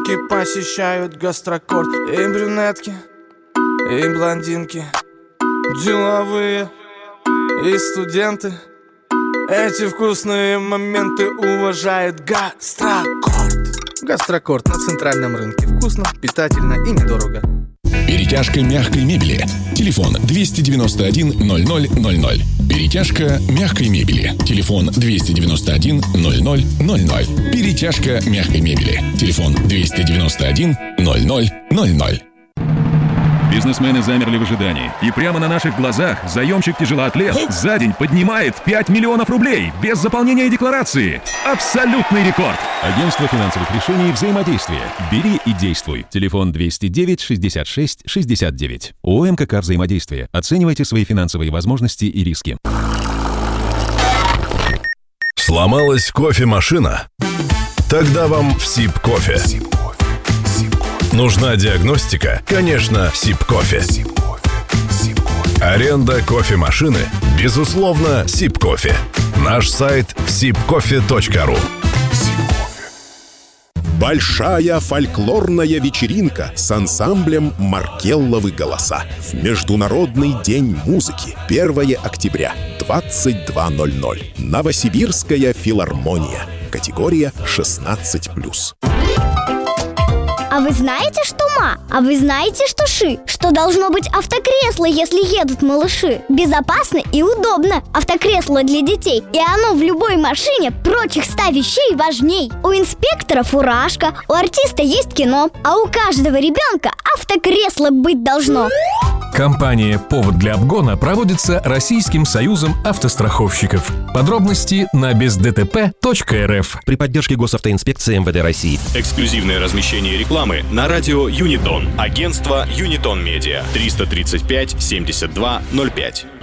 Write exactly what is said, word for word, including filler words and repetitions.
Девчонки посещают гастрокорт. И брюнетки, и блондинки, деловые и студенты. Эти вкусные моменты уважает гастрокорт. Гастрокорт на центральном рынке. Вкусно, питательно и недорого. Перетяжка мягкой мебели. Телефон двести девяносто один ноль ноль ноль ноль. Перетяжка мягкой мебели. Телефон двести девяносто один ноль ноль ноль ноль. Перетяжка мягкой мебели. Телефон двести девяносто один ноль ноль ноль ноль. Бизнесмены замерли в ожидании. И прямо на наших глазах заемщик-тяжелоатлет за день поднимает пять миллионов рублей без заполнения декларации. Абсолютный рекорд! Агентство финансовых решений «Взаимодействие». Бери и действуй. Телефон двести девять шестьдесят шесть шестьдесят девять. ООО «МКК Взаимодействие». Оценивайте свои финансовые возможности и риски. Сломалась кофемашина? Тогда вам в Сиб-кофе. Нужна диагностика? Конечно, Сиб-кофе. Аренда кофемашины? Безусловно, Сиб-кофе. Наш сайт сибкофе точка ру. Большая фольклорная вечеринка с ансамблем «Маркелловы голоса» в Международный день музыки. первое октября, двадцать два ноль ноль. Новосибирская филармония. Категория шестнадцать плюс. А вы знаете, что ма? А вы знаете, что ши? Что должно быть автокресло, если едут малыши? Безопасно и удобно. Автокресло для детей. И оно в любой машине прочих ста вещей важней. У инспектора фуражка, у артиста есть кино, а у каждого ребенка автокресло быть должно. Кампания «Повод для обгона» проводится Российским союзом автостраховщиков. Подробности на без дэ тэ пэ точка эр эф. При поддержке Госавтоинспекции эм вэ дэ России. Эксклюзивное размещение рекламы на радио Юнитон. Агентство Юнитон Медиа. триста тридцать пять семьдесят два ноль пять.